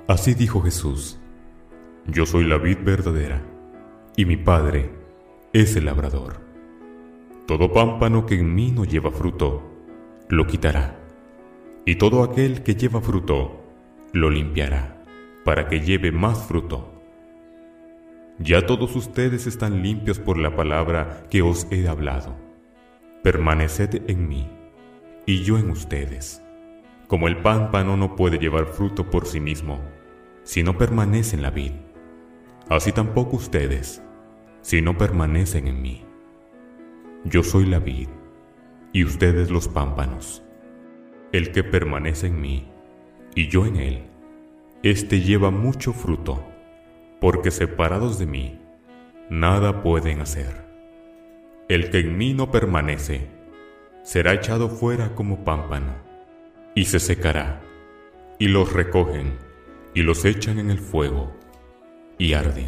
Así dijo Jesús: Yo soy la vid verdadera, y mi Padre es el labrador. Todo pámpano que en mí no lleva fruto, lo quitará, y todo aquel que lleva fruto, lo limpiará, para que lleve más fruto. Ya todos ustedes están limpios por la palabra que os he hablado. Permaneced en mí, y yo en ustedes. Como el pámpano no puede llevar fruto por sí mismo, si no permanece en la vid, así tampoco ustedes, si no permanecen en mí. Yo soy la vid, y ustedes los pámpanos. El que permanece en mí, y yo en él, éste lleva mucho fruto, porque separados de mí, nada pueden hacer. El que en mí no permanece, será echado fuera como pámpano, y se secará, y los recogen, y los echan en el fuego, y arden.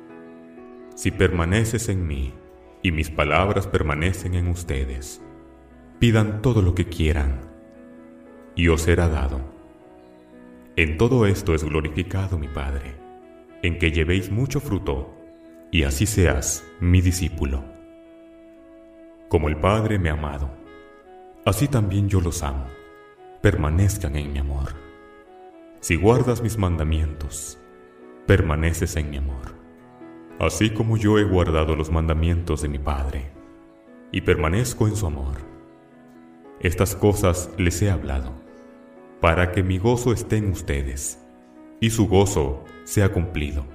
Si permaneces en mí, y mis palabras permanecen en ustedes, pidan todo lo que quieran, y os será dado. En todo esto es glorificado mi Padre, en que llevéis mucho fruto, y así seas mi discípulo. Como el Padre me ha amado, así también yo los amo. Permanezcan en mi amor. Si guardas mis mandamientos, permaneces en mi amor, así como yo he guardado los mandamientos de mi Padre, y permanezco en su amor. Estas cosas les he hablado, para que mi gozo esté en ustedes, y su gozo sea cumplido.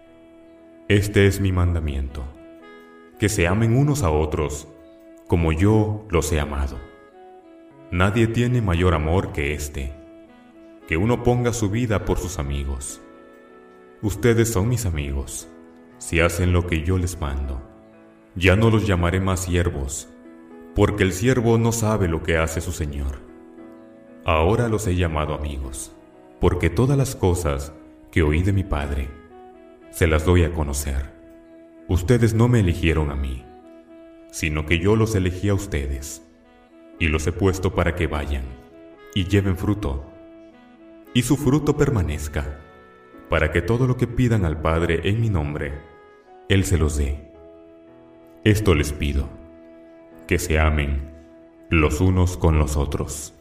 Este es mi mandamiento, que se amen unos a otros, como yo los he amado. Nadie tiene mayor amor que este, que uno ponga su vida por sus amigos. Ustedes son mis amigos, si hacen lo que yo les mando. Ya no los llamaré más siervos, porque el siervo no sabe lo que hace su señor. Ahora los he llamado amigos, porque todas las cosas que oí de mi Padre, se las doy a conocer. Ustedes no me eligieron a mí, sino que yo los elegí a ustedes, y los he puesto para que vayan y lleven fruto, y su fruto permanezca, para que todo lo que pidan al Padre en mi nombre, Él se los dé. Esto les pido, que se amen los unos con los otros.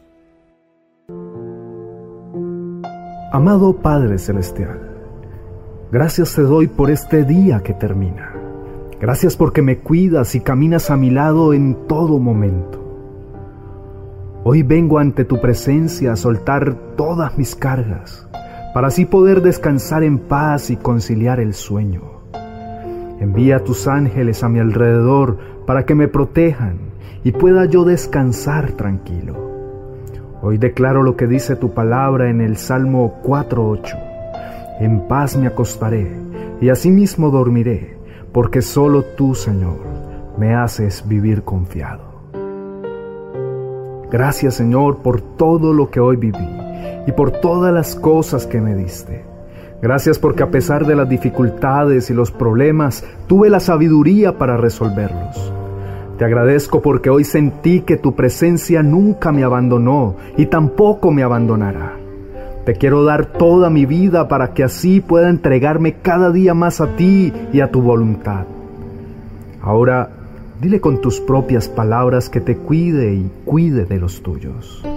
Amado Padre Celestial, gracias te doy por este día que termina. Gracias porque me cuidas y caminas a mi lado en todo momento. Hoy vengo ante tu presencia a soltar todas mis cargas, para así poder descansar en paz y conciliar el sueño. Envía a tus ángeles a mi alrededor para que me protejan y pueda yo descansar tranquilo. Hoy declaro lo que dice tu palabra en el Salmo 4:8. En paz me acostaré y asimismo dormiré, porque solo tú, Señor, me haces vivir confiado. Gracias, Señor, por todo lo que hoy viví y por todas las cosas que me diste. Gracias porque a pesar de las dificultades y los problemas, tuve la sabiduría para resolverlos. Te agradezco porque hoy sentí que tu presencia nunca me abandonó y tampoco me abandonará. Te quiero dar toda mi vida para que así pueda entregarme cada día más a ti y a tu voluntad. Ahora, dile con tus propias palabras que te cuide y cuide de los tuyos.